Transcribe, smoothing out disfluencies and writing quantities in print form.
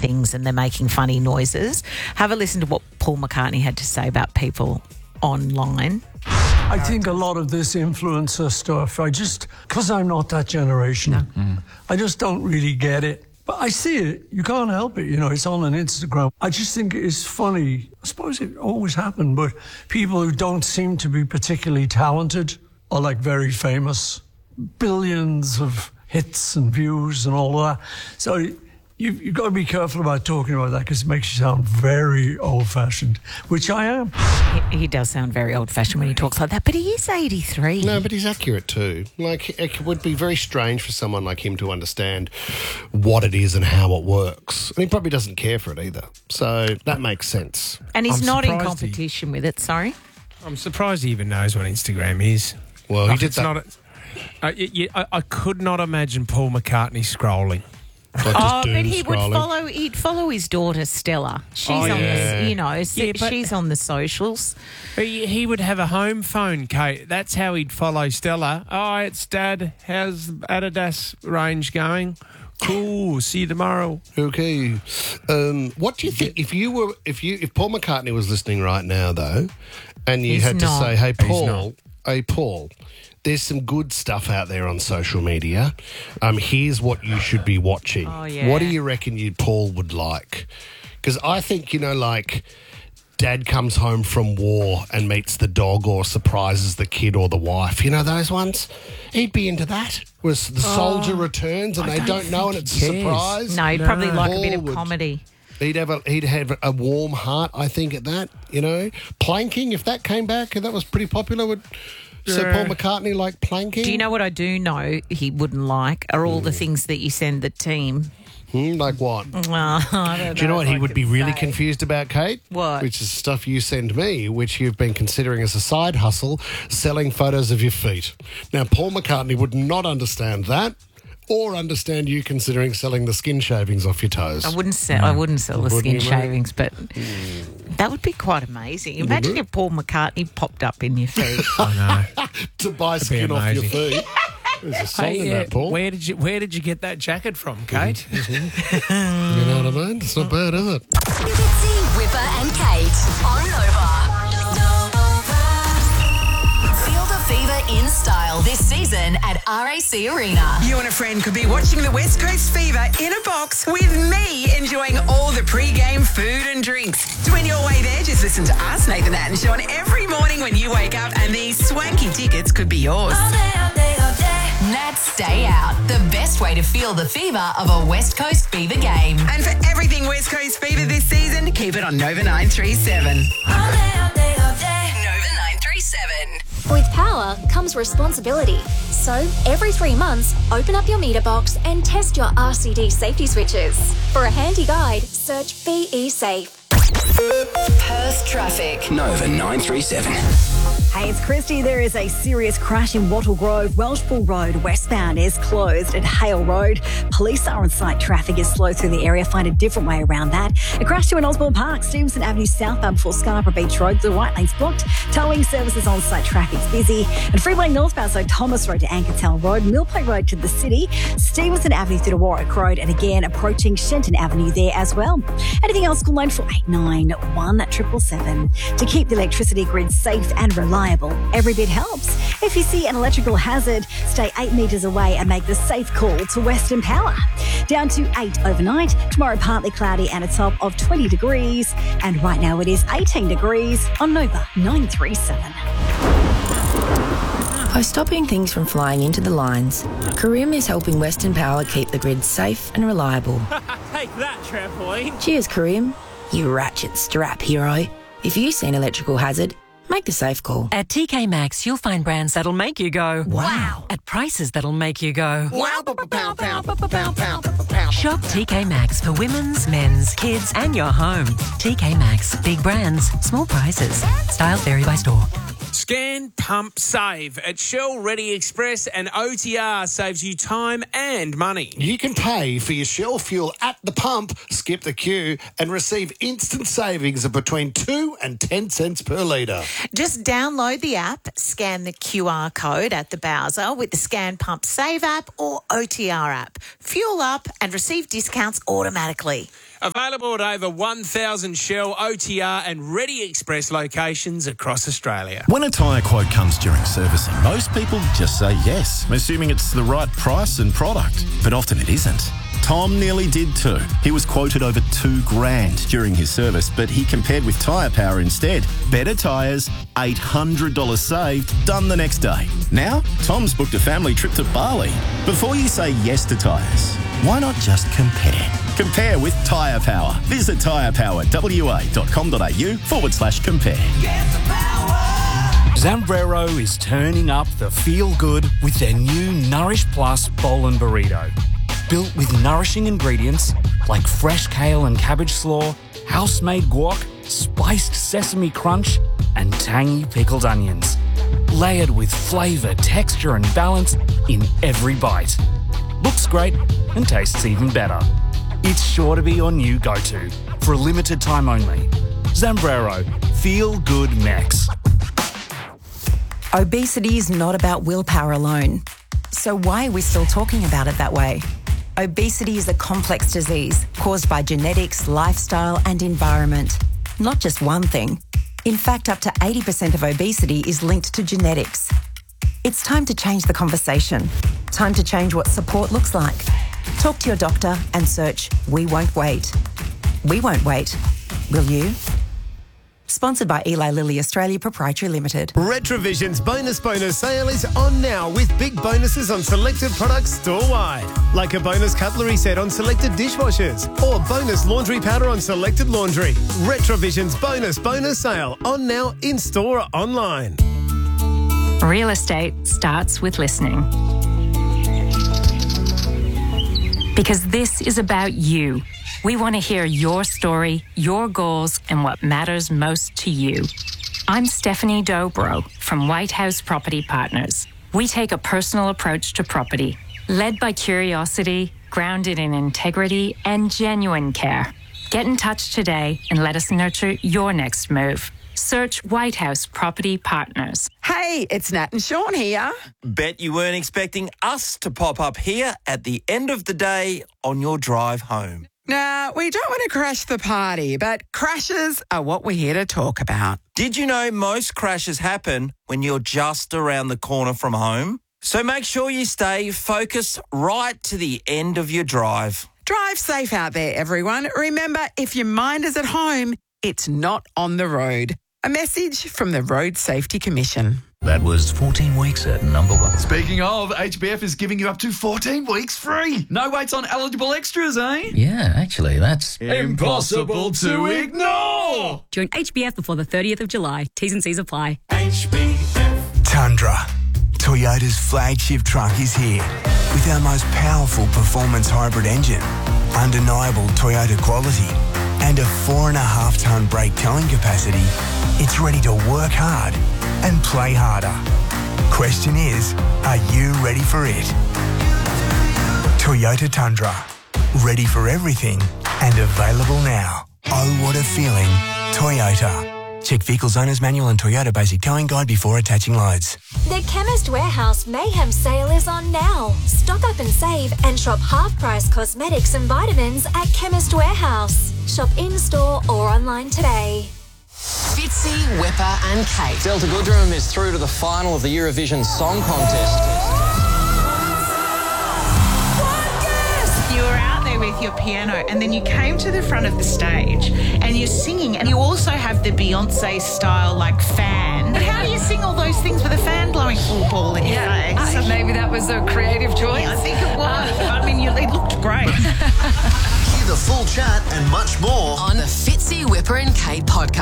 things and they're making funny noises. Have a listen to what Paul McCartney had to say about people online. I think a lot of this influencer stuff, because I'm not that generation, I just don't really get it. But I see it. You can't help it. It's on an Instagram. I just think it's funny. I suppose it always happened, but people who don't seem to be particularly talented are like very famous. Billions of hits and views and all that. So you've got to be careful about talking about that because it makes you sound very old-fashioned, which I am. He does sound very old-fashioned when he talks like that, but he is 83. No, but he's accurate too. Like, it would be very strange for someone like him to understand what it is and how it works. And he probably doesn't care for it either. So that makes sense. And he's I'm not in surprised competition with it, sorry. I'm surprised he even knows what Instagram is. Well, he did it's that. I could not imagine Paul McCartney scrolling. But he'd follow his daughter Stella. She's on the, she's on the socials. He would have a home phone, Kate. That's how he'd follow Stella. Oh, it's Dad. How's the Adidas range going? Cool. See you tomorrow. Okay. What do you think if Paul McCartney was listening right now though, and you had to say, "Hey Paul, there's some good stuff out there on social media. Here's what you should be watching." Oh, yeah. What do you reckon Paul would like? Because I think, like, Dad comes home from war and meets the dog or surprises the kid or the wife. Those ones? He'd be into that. Whereas the soldier returns and they don't know and it's a surprise. No, he'd probably like Paul a bit of comedy. He'd have a warm heart, I think, at that, Planking, if that came back, and that was pretty popular, So Paul McCartney like planking? Do you know what I do know he wouldn't like are all the things that you send the team. Like what? I don't know. Do you know what he would be really confused about, Kate? What? Which is stuff you send me, which you've been considering as a side hustle, selling photos of your feet. Now, Paul McCartney would not understand that. Or understand you considering selling the skin shavings off your toes. I wouldn't sell the skin shavings, but that would be quite amazing. Imagine if Paul McCartney popped up in your feed. I know. To buy skin off your feet. There's a song in that, Paul. Where did you get that jacket from, Kate? You know what I mean? It's not bad, is it? Fitzy, Whipper and Kate on Nova. Feel the fever in style this season at RAC Arena. You and a friend could be watching the West Coast Fever in a box with me, enjoying all the pre-game food and drinks. To win your way there, just listen to us, Nathan Atten Sean, every morning when you wake up, and these swanky tickets could be yours. All day, all day, all day. Nats Stay Out, the best way to feel the fever of a West Coast Fever game. And for everything West Coast Fever this season, keep it on Nova 937. All day, all day, all day. Nova 937. With power comes responsibility. So, every 3 months, open up your meter box and test your RCD safety switches. For a handy guide, search BE Safe. Perth traffic. Nova 937. Hey, it's Christy. There is a serious crash in Wattle Grove. Welshpool Road westbound is closed at Hale Road. Police are on site. Traffic is slow through the area. Find a different way around that. A crash to in Osborne Park, Stevenson Avenue southbound before Scarborough Beach Road. The right lane's blocked. Towing services on site. Traffic's busy. And Freeway northbound, so Thomas Road to Ankertown Road, Millplate Road to the city, Stevenson Avenue through to Warwick Road, and again approaching Shenton Avenue there as well. Anything else, call line 4891 777 to keep the electricity grid safe and reliable. Every bit helps. If you see an electrical hazard, stay 8 metres away and make the safe call to Western Power. Down to 8 overnight. Tomorrow partly cloudy and a top of 20 degrees. And right now it is 18 degrees on Nova 937. By stopping things from flying into the lines, Karim is helping Western Power keep the grid safe and reliable. Take that, trampoline. Cheers, Karim. You ratchet strap hero. If you see an electrical hazard, make the safe call. At TK Maxx, you'll find brands that'll make you go, wow. At prices that'll make you go, Wow. Shop TK Maxx for women's, men's, kids, and your home. TK Maxx. Big brands, small prices. Styles vary by store. Scan, pump, save at Shell Ready Express, and OTR saves you time and money. You can pay for your Shell fuel at the pump, skip the queue, and receive instant savings of between 2 and 10 cents per litre. Just download the app, scan the QR code at the browser with the Scan Pump Save app or OTR app. Fuel up and receive discounts automatically. Available at over 1,000 Shell, OTR and Ready Express locations across Australia. When a tyre quote comes during servicing, most people just say yes, assuming it's the right price and product. But often it isn't. Tom nearly did too. He was quoted over $2,000 during his service, but he compared with Tyre Power instead. Better tyres, $800 saved, done the next day. Now, Tom's booked a family trip to Bali. Before you say yes to tyres, why not just compare? Compare with Tyre Power. Visit tyrepowerwa.com.au/compare. Zambrero is turning up the feel-good with their new Nourish Plus Bowl and Burrito. Built with nourishing ingredients like fresh kale and cabbage slaw, house-made guac, spiced sesame crunch, and tangy pickled onions. Layered with flavour, texture and balance in every bite. Looks great and tastes even better. It's sure to be your new go-to for a limited time only. Zambrero, feel good Mex. Obesity is not about willpower alone. So why are we still talking about it that way? Obesity is a complex disease caused by genetics, lifestyle and environment. Not just one thing. In fact, up to 80% of obesity is linked to genetics. It's time to change the conversation. Time to change what support looks like. Talk to your doctor and search We Won't Wait. We won't wait. Will you? Sponsored by Eli Lilly Australia Proprietary Limited. Retrovision's bonus sale is on now with big bonuses on selected products store-wide. Like a bonus cutlery set on selected dishwashers or bonus laundry powder on selected laundry. Retrovision's bonus sale on now in-store or online. Real estate starts with listening. Because this is about you. We want to hear your story, your goals, and what matters most to you. I'm Stephanie Dobro from White House Property Partners. We take a personal approach to property, led by curiosity, grounded in integrity, and genuine care. Get in touch today and let us nurture your next move. Search White House Property Partners. Hey, it's Nat and Sean here. Bet you weren't expecting us to pop up here at the end of the day on your drive home. Now, we don't want to crash the party, but crashes are what we're here to talk about. Did you know most crashes happen when you're just around the corner from home? So make sure you stay focused right to the end of your drive. Drive safe out there, everyone. Remember, if your mind is at home, it's not on the road. A message from the Road Safety Commission. That was 14 weeks at number one. Speaking of, HBF is giving you up to 14 weeks free. No waits on eligible extras, eh? Yeah, actually, that's impossible to ignore. Join HBF before the 30th of July. T's and C's apply. HBF. Tundra. Toyota's flagship truck is here with our most powerful performance hybrid engine, undeniable Toyota quality, and a 4.5-tonne brake towing capacity. It's ready to work hard and play harder. Question is, are you ready for it? Toyota Tundra. Ready for everything and available now. Oh, what a feeling. Toyota. Check Vehicles Owner's Manual and Toyota Basic Towing Guide before attaching loads. The Chemist Warehouse Mayhem sale is on now. Stock up and save and shop half-price cosmetics and vitamins at Chemist Warehouse. Shop in-store or online today. Fitzy, Whipper and Kate. Delta Goodrem is through to the final of the Eurovision Song Contest. You were out there with your piano and then you came to the front of the stage and you're singing and you also have the Beyonce style like fan. But how do you sing all those things with a fan blowing full ball in your face? Maybe that was a creative choice. Yeah, I think it was. I mean, it looked great. Hear the full chat and much more on the Fitzy, Whipper and Kate podcast.